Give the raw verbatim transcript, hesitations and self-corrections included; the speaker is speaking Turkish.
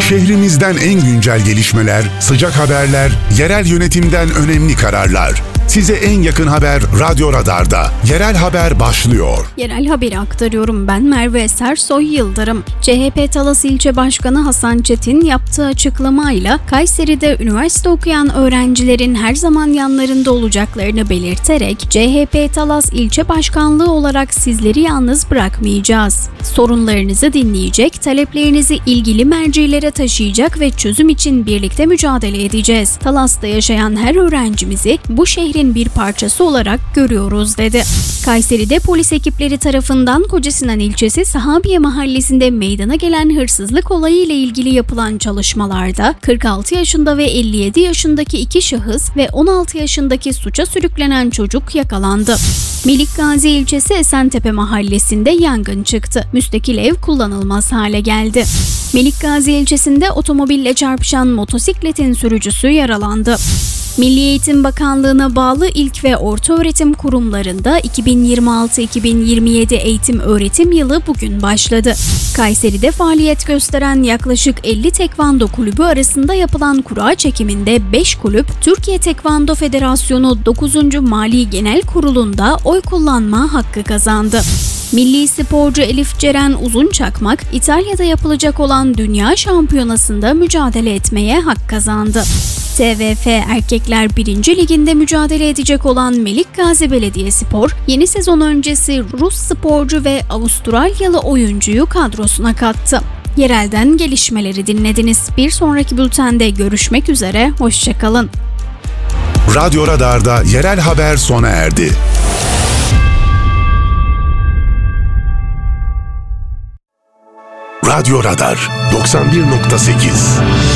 Şehrimizden en güncel gelişmeler, sıcak haberler, yerel yönetimden önemli kararlar. Size en yakın haber Radyo Radar'da. Yerel haber başlıyor. Yerel haberi aktarıyorum, ben Merve Eser Soy Yıldırım. C H P Talas İlçe Başkanı Hasan Çetin yaptığı açıklamayla Kayseri'de üniversite okuyan öğrencilerin her zaman yanlarında olacaklarını belirterek C H P Talas İlçe Başkanlığı olarak sizleri yalnız bırakmayacağız. Sorunlarınızı dinleyecek, taleplerinizi ilgili mercilere taşıyacak ve çözüm için birlikte mücadele edeceğiz. Talas'ta yaşayan her öğrencimizi bu şehrin bir parçası olarak görüyoruz dedi. Kayseri'de polis ekipleri tarafından Kocasinan ilçesi Sahabiye mahallesinde meydana gelen hırsızlık olayı ile ilgili yapılan çalışmalarda kırk altı yaşında ve elli yedi yaşındaki iki şahıs ve on altı yaşındaki suça sürüklenen çocuk yakalandı. Melikgazi ilçesi Esentepe mahallesinde yangın çıktı. Müstakil ev kullanılmaz hale geldi. Melikgazi ilçesinde otomobille çarpışan motosikletin sürücüsü yaralandı. Milli Eğitim Bakanlığı'na bağlı ilk ve ortaöğretim kurumlarında iki bin yirmi altı iki bin yirmi yedi eğitim öğretim yılı bugün başladı. Kayseri'de faaliyet gösteren yaklaşık elli tekvando kulübü arasında yapılan kura çekiminde beş kulüp Türkiye Tekvando Federasyonu dokuzuncu Mali Genel Kurulu'nda oy kullanma hakkı kazandı. Milli sporcu Elif Ceren Uzunçakmak, İtalya'da yapılacak olan Dünya Şampiyonası'nda mücadele etmeye hak kazandı. T V F Erkekler birinci Liginde mücadele edecek olan Melikgazi Belediyespor, yeni sezon öncesi Rus sporcu ve Avustralyalı oyuncuyu kadrosuna kattı. Yerelden gelişmeleri dinlediniz. Bir sonraki bültende görüşmek üzere, hoşçakalın. Radyo Radar'da yerel haber sona erdi. Radyo Radar doksan bir nokta sekiz